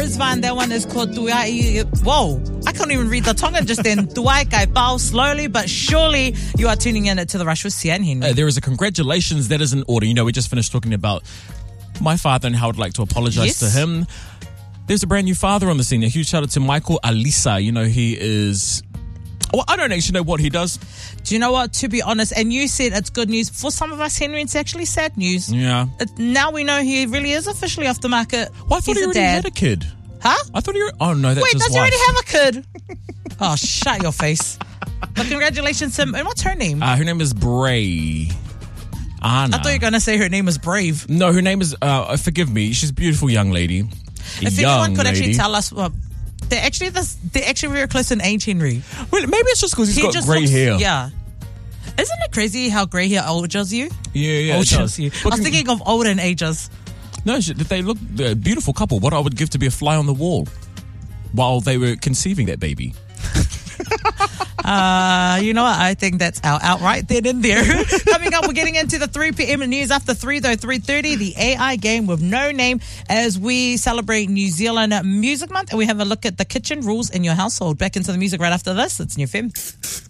Rizvan, that one is called Tuai. Whoa, I can't even read the Tongan just then. Tuai Kai Pao, slowly but surely you are tuning in to The Rush with Sian Henry. There is a congratulations that is in order. You know, we just finished talking about my father and how I'd like to apologize to him. There's a brand new father on the scene. A huge shout out to Michael Alisa. You know, he is... Well, I don't actually know what he does. Do you know what? To be honest, and you said it's good news. For some of us, Henry, it's actually sad news. Yeah. Now we know he really is officially off the market. Well, I thought he already had a kid. Huh? I thought he... Oh, no, that's Wait, his does he wife. already have a kid? Oh, shut your face. But congratulations to him. And what's her name? Her name is Bray. Anna. I thought you were going to say her name is Brave. No, her name is... forgive me. She's a beautiful young lady. If anyone could actually tell us... They're actually very close in age, Henry. Well, maybe it's just because he's got grey hair. Yeah. Isn't it crazy how grey hair ages you? Yeah, it does. You. I was thinking of old and ages. No, they look a beautiful couple. What I would give to be a fly on the wall while they were conceiving that baby. You know what? I think that's out right then and there. Coming up, we're getting into the 3 p.m. news after 3, though, 3:30, the AI game with no name as we celebrate New Zealand Music Month. And we have a look at the kitchen rules in your household. Back into the music right after this. It's New FM.